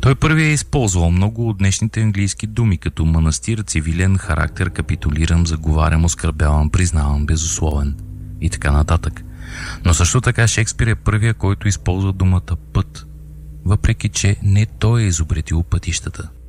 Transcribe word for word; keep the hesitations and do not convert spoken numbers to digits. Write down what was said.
Той първи е използвал много от днешните английски думи, като манастир, цивилен, характер, капитулирам, заговарям, оскърбявам, признавам, безусловен и така нататък. Но също така Шекспир е първия, който използва думата път, въпреки че не той е изобретил пътищата.